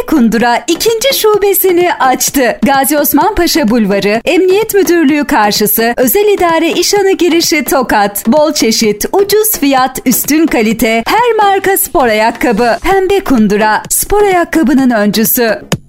Kundura ikinci şubesini açtı. Gazi Osman Paşa Bulvarı, Emniyet Müdürlüğü karşısı, Özel İdare İşhanı girişi Tokat. Bol çeşit, ucuz fiyat, üstün kalite, her marka spor ayakkabı. Pembe Kundura, spor ayakkabının öncüsü.